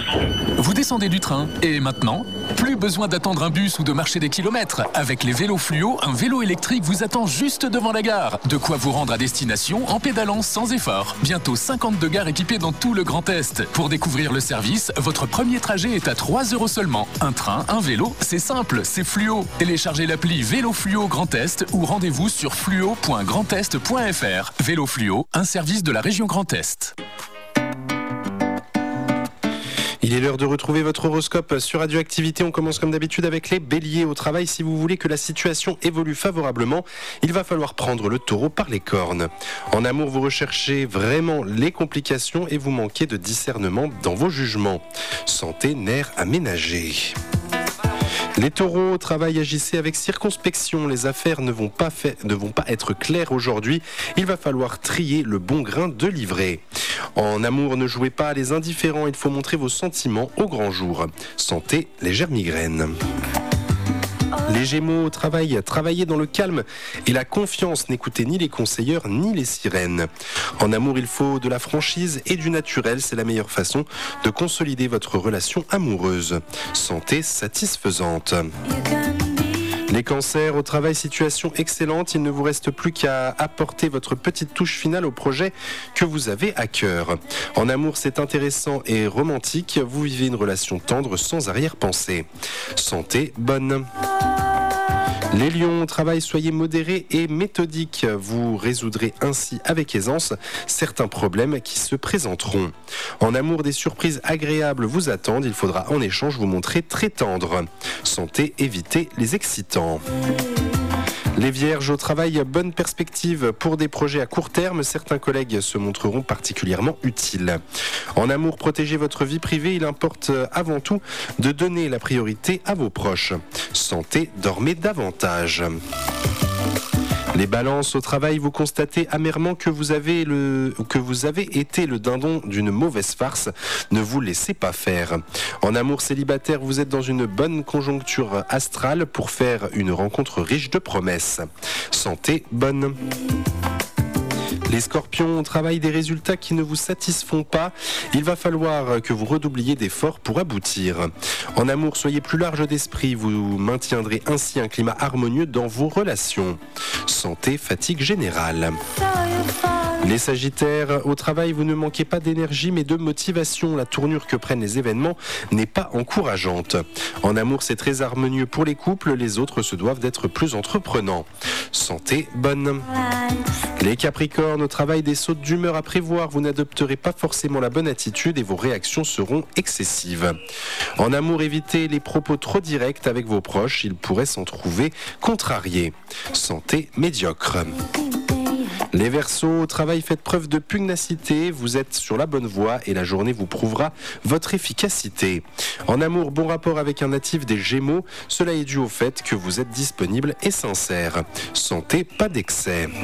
Vous descendez du train et maintenant, plus besoin d'attendre un bus ou de marcher des kilomètres. Avec les vélos fluo, un vélo électrique vous attend juste devant la gare. De quoi vous rendre à destination en pédalant sans effort. Bientôt 52 gares équipées dans tout le Grand Est. Pour découvrir le service, votre premier trajet est à 3 € seulement. Un train, un vélo, c'est simple, c'est fluo. Téléchargez l'appli Vélo Fluo Grand Est ou rendez-vous sur fluo.grandest.fr. Vélo Fluo, un service de la région Grand Est. Il est l'heure de retrouver votre horoscope sur Radioactivité. On commence comme d'habitude avec les béliers au travail. Si vous voulez que la situation évolue favorablement, il va falloir prendre le taureau par les cornes. En amour, vous recherchez vraiment les complications et vous manquez de discernement dans vos jugements. Santé, nerfs aménagés. Les taureaux, au travail, agissez avec circonspection. Les affaires ne vont pas être claires aujourd'hui. Il va falloir trier le bon grain de livret. En amour, ne jouez pas les indifférents. Il faut montrer vos sentiments au grand jour. Santé, légère migraine. Les Gémeaux au travail, travaillez dans le calme et la confiance, n'écoutez ni les conseilleurs ni les sirènes. En amour, il faut de la franchise et du naturel, c'est la meilleure façon de consolider votre relation amoureuse. Santé satisfaisante. Les cancers, au travail, situation excellente. Il ne vous reste plus qu'à apporter votre petite touche finale au projet que vous avez à cœur. En amour, c'est intéressant et romantique. Vous vivez une relation tendre sans arrière-pensée. Santé bonne. Les lions, au travail, soyez modérés et méthodiques. Vous résoudrez ainsi avec aisance certains problèmes qui se présenteront. En amour, des surprises agréables vous attendent. Il faudra en échange vous montrer très tendre. Santé, évitez les excitants. Les vierges au travail, bonne perspective pour des projets à court terme. Certains collègues se montreront particulièrement utiles. En amour, protégez votre vie privée. Il importe avant tout de donner la priorité à vos proches. Santé, dormez davantage. Les balances au travail, vous constatez amèrement que vous avez été le dindon d'une mauvaise farce. Ne vous laissez pas faire. En amour célibataire, vous êtes dans une bonne conjoncture astrale pour faire une rencontre riche de promesses. Santé bonne. Les scorpions, au travail, des résultats qui ne vous satisfont pas. Il va falloir que vous redoubliez d'efforts pour aboutir. En amour, soyez plus large d'esprit. Vous maintiendrez ainsi un climat harmonieux dans vos relations. Santé, fatigue générale. Les sagittaires, au travail, vous ne manquez pas d'énergie mais de motivation. La tournure que prennent les événements n'est pas encourageante. En amour, c'est très harmonieux pour les couples. Les autres se doivent d'être plus entreprenants. Santé bonne. Les capricornes, au travail, des sautes d'humeur à prévoir. Vous n'adopterez pas forcément la bonne attitude et vos réactions seront excessives. En amour, évitez les propos trop directs avec vos proches. Ils pourraient s'en trouver contrariés. Santé médiocre. Les Verseaux, au travail, faites preuve de pugnacité, vous êtes sur la bonne voie et la journée vous prouvera votre efficacité. En amour, bon rapport avec un natif des Gémeaux, cela est dû au fait que vous êtes disponible et sincère. Santé, pas d'excès.